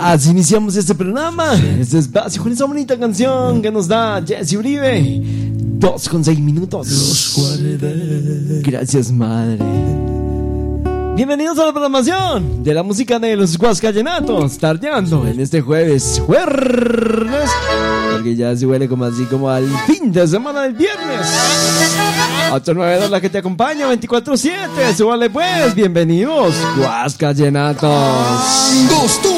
Así iniciamos este programa, este espacio con esa bonita canción que nos da Jesse Uribe. 2:06. Gracias, madre. Bienvenidos a la programación de la música de los Guascayenatos, tardeando en este jueves, porque ya se huele como así como al fin de semana del viernes. 892 la que te acompaña 24/7, súbale pues, bienvenidos Guascayenatos.